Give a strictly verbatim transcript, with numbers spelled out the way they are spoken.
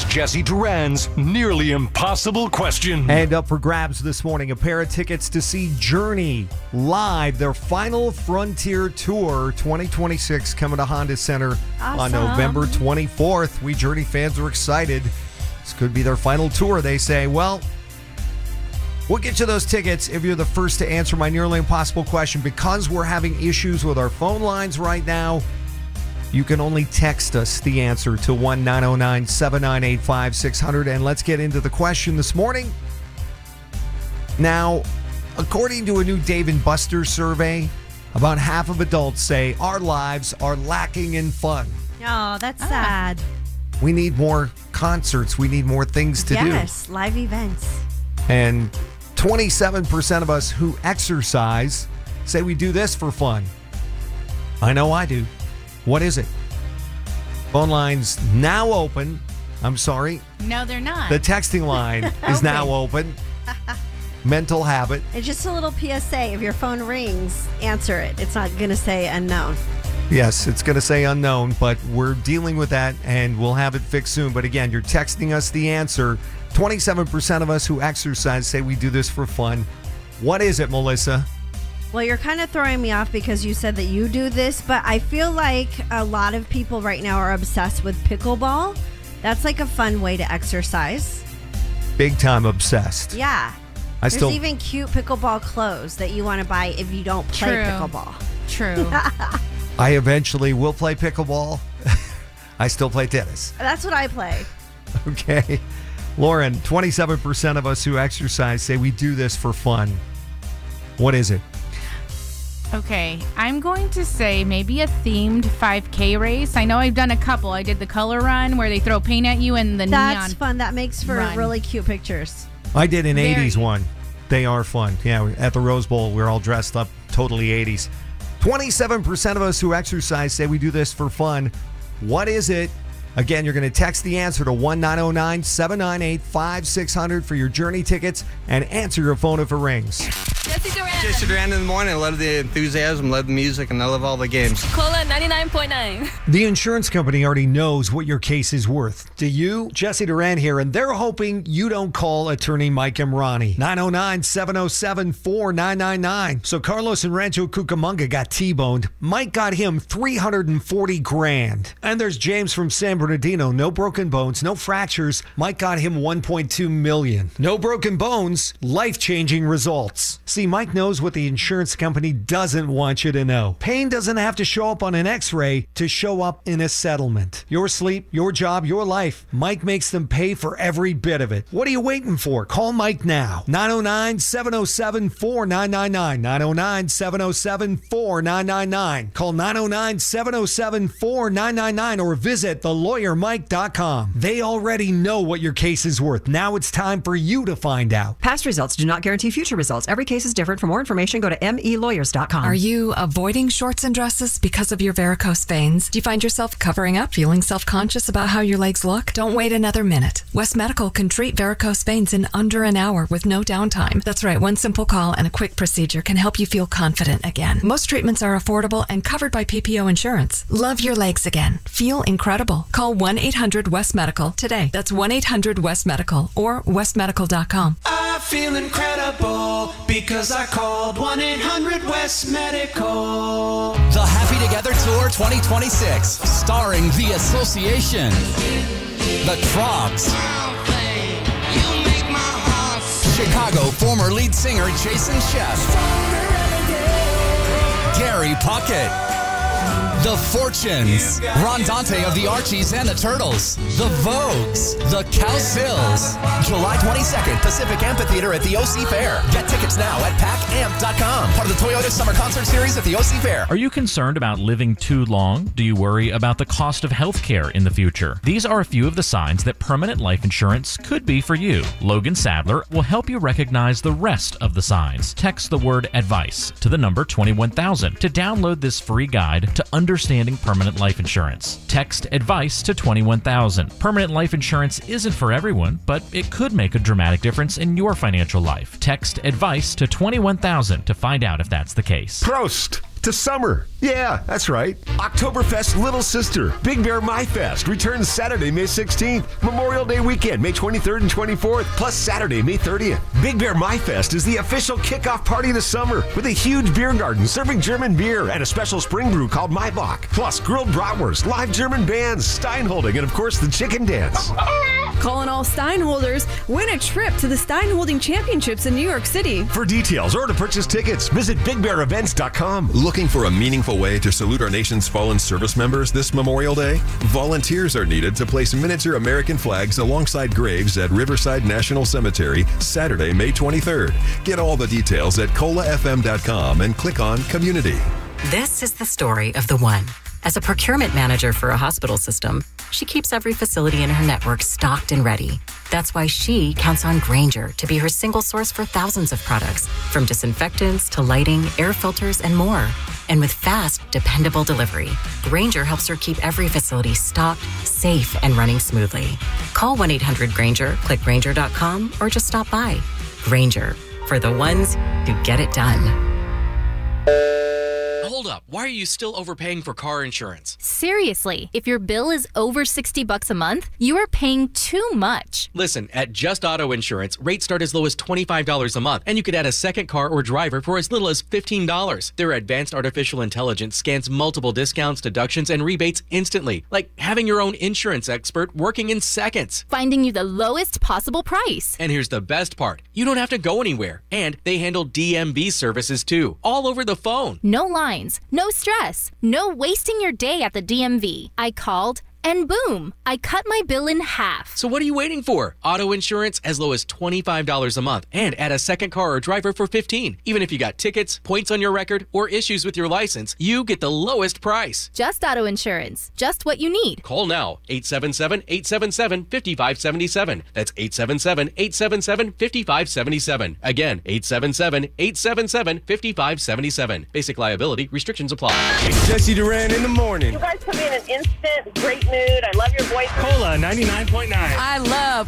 Jesse Duran's Nearly Impossible Question. And up for grabs this morning, a pair of tickets to see Journey live, their final Frontier Tour twenty twenty-six, coming to Honda Center Awesome. on November twenty-fourth. We Journey fans are excited. This could be their final tour, they say. Well, we'll get you those tickets if you're the first to answer my Nearly Impossible Question. Because we're having issues with our phone lines right now, you can only text us the answer to one nine zero nine, seven nine eight, five six zero zero. And let's get into the question this morning. Now, according to a new Dave and Buster's survey, about half of adults say our lives are lacking in fun. Oh, that's sad. We need more concerts. We need more things to do. Yes, live events. And twenty-seven percent of us who exercise say we do this for fun. I know I do. What is it? Phone lines now open. I'm sorry. No, they're not. The texting line is Okay. now open. Mental habit. And just a little P S A, if your phone rings, answer it. It's not going to say unknown. Yes, it's going to say unknown, but we're dealing with that and we'll have it fixed soon. But again, you're texting us the answer. twenty-seven percent of us who exercise say we do this for fun. What is it, Melissa? Well, you're kind of throwing me off because you said that you do this, but I feel like a lot of people right now are obsessed with pickleball. That's like a fun way to exercise. Big time obsessed. Yeah. I There's still even cute pickleball clothes that you want to buy if you don't play True. pickleball. True. I eventually will play pickleball. I still play tennis. That's what I play. Okay. Lauren, twenty-seven percent of us who exercise say we do this for fun. What is it? Okay, I'm going to say maybe a themed five K race. I know I've done a couple. I did the color run where they throw paint at you and the That's neon. fun. That makes for run. really cute pictures. I did an Very. eighties one. They are fun. Yeah, at the Rose Bowl, we're all dressed up totally eighties. twenty-seven percent of us who exercise say we do this for fun. What is it? Again, you're going to text the answer to one nine zero nine, seven nine eight, five six zero zero for your Journey tickets and answer your phone if it rings. Jesse Duran. Jesse Duran in the morning. I love the enthusiasm, love the music, and I love all the games. Cola ninety-nine point nine. The insurance company already knows what your case is worth. Do you? Jesse Duran here, and they're hoping you don't call attorney Mike Emrani. nine zero nine, seven zero seven, four nine nine nine. So Carlos in Rancho Cucamonga got T-boned. Mike got him three hundred forty grand. And there's James from San Bernardino. No broken bones, no fractures. Mike got him one point two million. No broken bones, life-changing results. See, Mike knows what the insurance company doesn't want you to know. Pain doesn't have to show up on an x-ray to show up in a settlement. Your sleep, your job, your life. Mike makes them pay for every bit of it. What are you waiting for? Call Mike now. nine zero nine, seven zero seven, four nine nine nine. nine zero nine, seven zero seven, four nine nine nine. Call nine zero nine, seven zero seven, four nine nine nine or visit the lawyer mike dot com. They already know what your case is worth. Now it's time for you to find out. Past results do not guarantee future results. Every case is different. For more information, go to m e lawyers dot com. Are you avoiding shorts and dresses because of your varicose veins? Do you find yourself covering up, feeling self-conscious about how your legs look? Don't wait another minute. West Medical can treat varicose veins in under an hour with no downtime. That's right, one simple call and a quick procedure can help you feel confident again. Most treatments are affordable and covered by P P O insurance. Love your legs again. Feel incredible. Call one eight hundred West Medical today. That's one eight hundred West Medical or west medical dot com. I feel incredible because I called one eight hundred West Medical. The Happy Together Tour twenty twenty-six, starring The Association, The Trogs, Chicago former lead singer Jason Sheff, Gary Puckett, The Fortunes, Ron Dante of the Archies and the Turtles, The Vogues, The Cowsills. July twenty-second, Pacific Amphitheater at the O C Fair. Get tickets now at pack amp dot com. Part of the Toyota Summer Concert Series at the O C Fair. Are you concerned about living too long? Do you worry about the cost of health care in the future? These are a few of the signs that permanent life insurance could be for you. Logan Sadler will help you recognize the rest of the signs. Text the word advice to the number twenty-one thousand to download this free guide to understanding permanent life insurance. Text advice to twenty-one thousand. Permanent life insurance isn't for everyone, but it could make a dramatic difference in your financial life. Text advice to twenty-one thousand to find out if that's the case. Prost to summer. Yeah, that's right. Oktoberfest Little Sister, Big Bear My Fest returns Saturday, May sixteenth, Memorial Day weekend, May twenty-third and twenty-fourth, plus Saturday, May thirtieth. Big Bear My Fest is the official kickoff party to summer with a huge beer garden serving German beer and a special spring brew called Maibach, plus grilled bratwurst, live German bands, Steinholding, and of course the chicken dance. Calling all Steinholders, win a trip to the Steinholding Championships in New York City. For details or to purchase tickets, visit big bear events dot com. Looking for a meaningful way to salute our nation's fallen service members this Memorial Day? Volunteers are needed to place miniature American flags alongside graves at Riverside National Cemetery Saturday, May twenty-third. Get all the details at cola f m dot com and click on Community. This is the story of the one. As a procurement manager for a hospital system, she keeps every facility in her network stocked and ready. That's why she counts on Grainger to be her single source for thousands of products, from disinfectants to lighting, air filters, and more. And with fast, dependable delivery, Grainger helps her keep every facility stocked, safe, and running smoothly. Call one eight hundred Grainger, click Grainger dot com, or just stop by. Grainger, for the ones who get it done. Hold up. Why are you still overpaying for car insurance? Seriously, if your bill is over sixty bucks a month, you are paying too much. Listen, at Just Auto Insurance, rates start as low as twenty-five dollars a month, and you could add a second car or driver for as little as fifteen dollars. Their advanced artificial intelligence scans multiple discounts, deductions, and rebates instantly, like having your own insurance expert working in seconds. Finding you the lowest possible price. And here's the best part. You don't have to go anywhere. And they handle D M V services too, all over the phone. No lines, no stress, no wasting your day at the D M V. I called, and boom, I cut my bill in half. So what are you waiting for? Auto insurance as low as twenty-five dollars a month, and add a second car or driver for fifteen dollars. Even if you got tickets, points on your record, or issues with your license, you get the lowest price. Just Auto Insurance, just what you need. Call now, eight seven seven, eight seven seven, five five seven seven. That's eight seven seven, eight seven seven, five five seven seven. Again, eight seven seven, eight seven seven, five five seven seven. Basic liability restrictions apply. Jesse Duran in the morning. You guys put me in an instant great mood. I love your voice. Cola ninety-nine point nine. I love